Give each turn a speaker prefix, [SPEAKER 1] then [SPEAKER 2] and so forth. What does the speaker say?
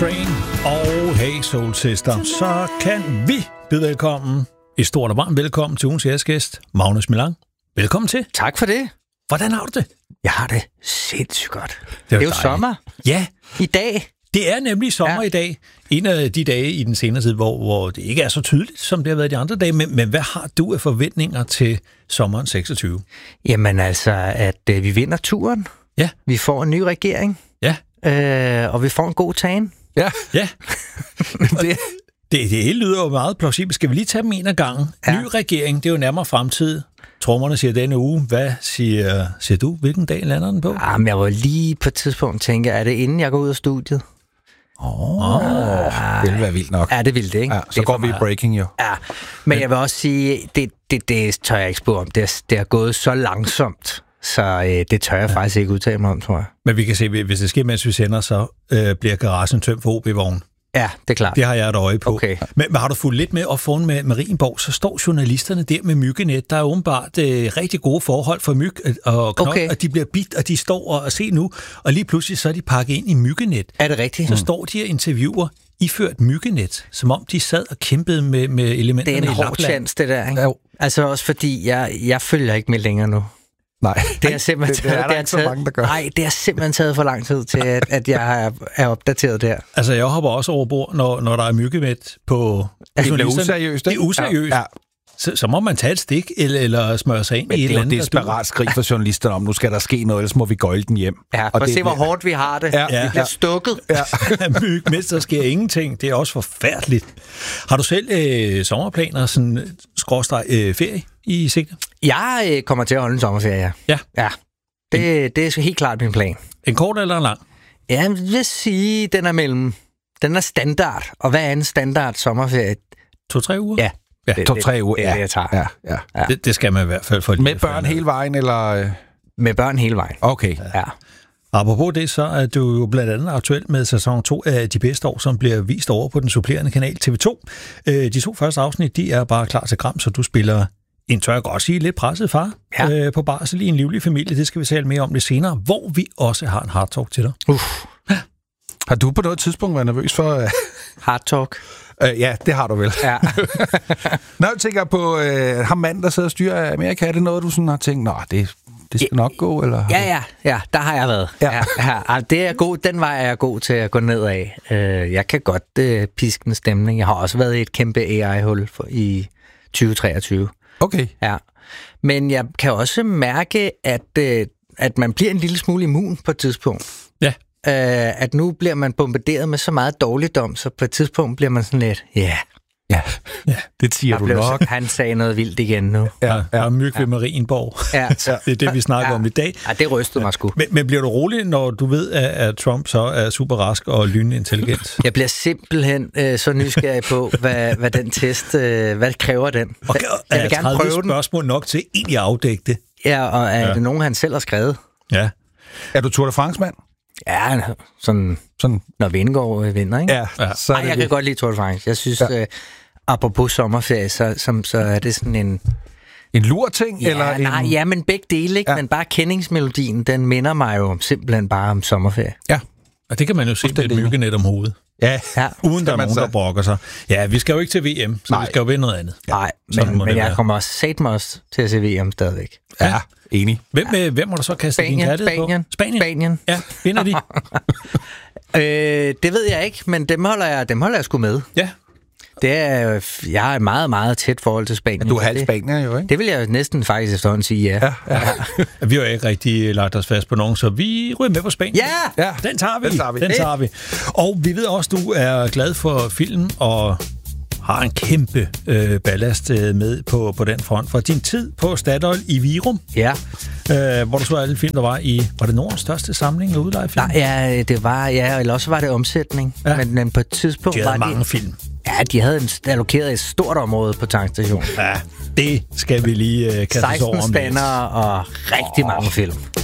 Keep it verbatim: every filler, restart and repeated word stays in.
[SPEAKER 1] Brain og Hey Soul Sister, så kan vi byde velkommen, et stort og varmt velkommen til ugens æresgæst, Magnus Millang. Velkommen til.
[SPEAKER 2] Tak for det.
[SPEAKER 1] Hvordan har du det?
[SPEAKER 2] Jeg har det sindssygt godt. Det er,
[SPEAKER 1] det er
[SPEAKER 2] jo
[SPEAKER 1] dejligt.
[SPEAKER 2] Sommer.
[SPEAKER 1] Ja.
[SPEAKER 2] I dag.
[SPEAKER 1] Det er nemlig sommer ja. i dag. En af de dage i den senere tid, hvor, hvor det ikke er så tydeligt, som det har været de andre dage. Men, men hvad har du af forventninger til sommeren seksogtyve?
[SPEAKER 2] Jamen altså, at øh, vi vinder turen.
[SPEAKER 1] Ja.
[SPEAKER 2] Vi får en ny regering.
[SPEAKER 1] Ja.
[SPEAKER 2] Øh, og vi får en god tan.
[SPEAKER 1] Ja. Ja. det, det, det lyder jo meget plausibelt. Skal vi lige tage dem en af gangen? Ja. Ny regering, det er jo nærmere fremtid. Trommerne siger denne uge. Hvad siger, siger du? Hvilken dag lander den på?
[SPEAKER 2] Jamen, jeg var lige på et tidspunkt tænke, er det inden jeg går ud af studiet?
[SPEAKER 3] Åh, oh, oh, det vil være vildt nok.
[SPEAKER 2] Ja, det vil det, ikke?
[SPEAKER 3] Ja, så går vi i breaking, jo.
[SPEAKER 2] Ja, men jeg vil også sige, det, det, det tør jeg ikke spå om. Det, det er gået så langsomt, så øh, det tør jeg ja. faktisk ikke udtale mig om, tror jeg.
[SPEAKER 1] Men vi kan se, hvis det sker, mens vi sender, så øh, bliver garagen tømt for O B-vognen.
[SPEAKER 2] Ja, det er klart.
[SPEAKER 1] Det har jeg et øje på.
[SPEAKER 2] Okay.
[SPEAKER 1] Men, men har du fulgt lidt med op foran med Marienborg, så står journalisterne der med myggenet. Der er åbenbart øh, rigtig gode forhold for myg og knop, okay. og de bliver bidt, og de står og, og se nu, og lige pludselig så er de pakket ind i myggenet.
[SPEAKER 2] Er det rigtigt?
[SPEAKER 1] Så mm. står de og interviewer iført myggenet, som om de sad og kæmpede med, med elementerne i Lapland.
[SPEAKER 2] Det er en hård chance, det der, ikke? Jo. Altså også fordi, jeg, jeg følger ikke med længere nu.
[SPEAKER 3] Nej,
[SPEAKER 2] det er simpelthen
[SPEAKER 3] det, det er der ikke så mange, der gør.
[SPEAKER 2] Nej, det har simpelthen taget for lang tid til, at, at jeg er, er opdateret der.
[SPEAKER 1] Altså, jeg hopper også over bord, når, når der er myggenet på...
[SPEAKER 3] Altså, det er useriøst,
[SPEAKER 1] ikke? Det er useriøst. Ja. Så, så må man tage et stik, eller, eller smøre sig ind
[SPEAKER 3] men
[SPEAKER 1] i et eller andet.
[SPEAKER 3] Det er et desperat skrig for journalisterne om, nu skal der ske noget, ellers må vi gøjle den hjem.
[SPEAKER 2] Ja, for at se, hvor hårdt vi har det. Ja, vi bliver ja. stukket.
[SPEAKER 1] Ja. Myg, mens der sker ingenting. Det er også forfærdeligt. Har du selv øh, sommerplaner, sådan skråstreg øh, ferie i sigte?
[SPEAKER 2] Jeg øh, kommer til at holde en sommerferie, ja.
[SPEAKER 1] Ja.
[SPEAKER 2] ja. Det, det er helt klart min plan.
[SPEAKER 1] En kort eller en lang?
[SPEAKER 2] Ja, jeg vil sige, den er mellem... Den er standard. Og hvad er en standard sommerferie?
[SPEAKER 1] To-tre uger?
[SPEAKER 2] Ja.
[SPEAKER 3] Ja, det, to-tre uger,
[SPEAKER 2] det,
[SPEAKER 3] ja.
[SPEAKER 2] Det, jeg tager.
[SPEAKER 3] Ja, ja.
[SPEAKER 1] Ja. Det, det skal man i hvert fald for.
[SPEAKER 3] Med børn hele vejen, eller?
[SPEAKER 2] Med børn hele vejen.
[SPEAKER 3] Okay.
[SPEAKER 2] Ja.
[SPEAKER 1] Apropos det, så er du jo blandt andet aktuelt med sæson to af De Bedste År, som bliver vist over på den supplerende kanal T V to. De to første afsnit, de er bare klar til gram, så du spiller en, tør jeg godt sige, lidt presset far ja. øh, på barsel i en livlig familie. Det skal vi tale mere om lidt senere, hvor vi også har en hard talk til dig.
[SPEAKER 2] Uff.
[SPEAKER 3] Har du på noget tidspunkt været nervøs for... Uh...
[SPEAKER 2] Hard talk?
[SPEAKER 3] Uh, ja, det har du vel.
[SPEAKER 2] Ja.
[SPEAKER 3] Når jeg tænker på uh, ham mand, der sidder og styrer Amerika, er det noget, du sådan har tænkt, nå, det, det skal ja. nok gå, eller?
[SPEAKER 2] Ja, ja, ja, der har jeg været. Ja. Ja, ja. Det er god, den vej er jeg god til at gå ned af. Uh, jeg kan godt uh, piske en stemning. Jeg har også været i et kæmpe A I-hul for, i tyve treogtyve.
[SPEAKER 3] Okay.
[SPEAKER 2] Ja. Men jeg kan også mærke, at, uh, at man bliver en lille smule immun på et tidspunkt.
[SPEAKER 1] Ja.
[SPEAKER 2] Uh, at nu bliver man bombarderet med så meget dårligdom, så på et tidspunkt bliver man sådan lidt, ja, yeah.
[SPEAKER 3] ja, ja, det siger du nok.
[SPEAKER 2] Så, han sagde noget vildt igen nu.
[SPEAKER 1] Ja, ja. Og myg ved ja. Marienborg.
[SPEAKER 2] Ja.
[SPEAKER 1] Det er det, vi snakker ja. om i dag.
[SPEAKER 2] Ja, det rystede mig sgu.
[SPEAKER 1] Men, men bliver du rolig, når du ved, at, at Trump så er super rask og lynintelligent?
[SPEAKER 2] Jeg bliver simpelthen øh, så nysgerrig på, hvad, hvad den test, øh, hvad kræver den?
[SPEAKER 1] Okay, jeg, jeg vil gerne prøve den. Spørgsmål nok til egentlig at afdække det.
[SPEAKER 2] Ja, og er ja. det nogen, han selv har skrevet?
[SPEAKER 1] Ja.
[SPEAKER 3] Er du Tour de France-mand?
[SPEAKER 2] Ja, sådan, sådan når Vingegaard vinder, ikke?
[SPEAKER 3] Ja. ja.
[SPEAKER 2] Så Ej, jeg det. kan godt lide Tour de France. Jeg synes, ja. øh, apropos sommerferie, så, som, så er det sådan en...
[SPEAKER 3] En lur-ting?
[SPEAKER 2] Ja,
[SPEAKER 3] eller
[SPEAKER 2] nej,
[SPEAKER 3] en...
[SPEAKER 2] ja, men begge dele, ikke? Ja. Men bare kendingsmelodien, den minder mig jo simpelthen bare om sommerferie.
[SPEAKER 1] Ja. Og det kan man jo se med et myggenet om hovedet.
[SPEAKER 3] Ja,
[SPEAKER 2] ja.
[SPEAKER 1] Uden der er nogen, der brokker sig. Ja, vi skal jo ikke til V M, så Nej. vi skal jo vinde noget andet.
[SPEAKER 2] Nej, ja. men, men jeg være. kommer også satme også til at se V M stadigvæk.
[SPEAKER 3] Ja, ja. Enig.
[SPEAKER 1] Hvem, ja. hvem må du så kaste
[SPEAKER 2] Spanien,
[SPEAKER 1] din katte
[SPEAKER 2] Spanien,
[SPEAKER 1] på? Spanien.
[SPEAKER 2] Spanien.
[SPEAKER 1] Ja, vinder de?
[SPEAKER 2] øh, det ved jeg ikke, men dem holder jeg, dem holder jeg sgu med.
[SPEAKER 1] Ja.
[SPEAKER 2] Det er, jeg har et meget, meget tæt forhold til Spanien.
[SPEAKER 3] Ja, du er halv spanier jo, ikke?
[SPEAKER 2] Det vil jeg næsten faktisk efterhånden sige, ja.
[SPEAKER 3] ja, ja.
[SPEAKER 1] ja. Vi har jo ikke rigtig lagt os fast på nogen, så vi ryger med på Spanien.
[SPEAKER 2] Ja!
[SPEAKER 1] ja. Den tager vi.
[SPEAKER 3] Den tager vi.
[SPEAKER 1] Den tager vi. Og vi ved også, du er glad for film og har en kæmpe øh, ballast med på, på den front. For din tid på Statoil i Virum,
[SPEAKER 2] ja.
[SPEAKER 1] øh, hvor du så alle film, der var i... Var det Nordens største samling af udlejefilm?
[SPEAKER 2] Nej, ja, det var... Ja, eller også var det omsætning. Ja. Men, men på et tidspunkt
[SPEAKER 1] de havde
[SPEAKER 2] var
[SPEAKER 1] mange
[SPEAKER 2] de,
[SPEAKER 1] film.
[SPEAKER 2] Ja, de havde en, allokeret et stort område på tankstationen.
[SPEAKER 1] Ja, det skal vi lige øh, kaste os over.
[SPEAKER 2] seksten spændere og rigtig oh. mange film.